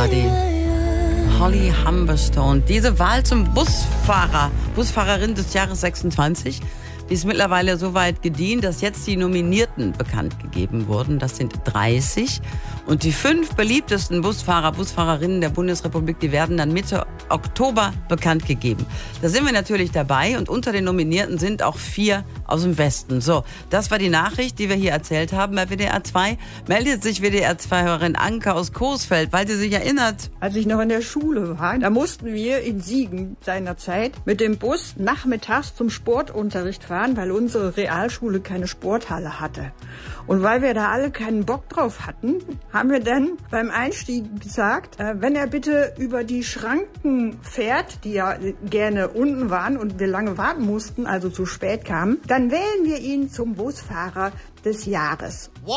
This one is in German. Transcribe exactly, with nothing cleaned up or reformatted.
die Holly Humberstone. Diese Wahl zum Busfahrer, Busfahrerin des Jahres sechsundzwanzig, die ist mittlerweile so weit gediehen, dass jetzt die Nominierten bekannt gegeben wurden. Das sind dreißig. Und die fünf beliebtesten Busfahrer, Busfahrerinnen der Bundesrepublik, die werden dann Mitte Oktober bekannt gegeben. Da sind wir natürlich dabei und unter den Nominierten sind auch vier aus dem Westen. So, das war die Nachricht, die wir hier erzählt haben bei W D R zwei. Meldet sich W D R zwei-Hörerin Anke aus Coesfeld, weil sie sich erinnert. Als ich noch in der Schule war, da mussten wir in Siegen seinerzeit mit dem Bus nachmittags zum Sportunterricht fahren, weil unsere Realschule keine Sporthalle hatte. Und weil wir da alle keinen Bock drauf hatten, haben wir dann beim Einstieg gesagt, äh, wenn er bitte über die Schranken fährt, die ja gerne unten waren und wir lange warten mussten, also zu spät kamen, dann wählen wir ihn zum Busfahrer des Jahres.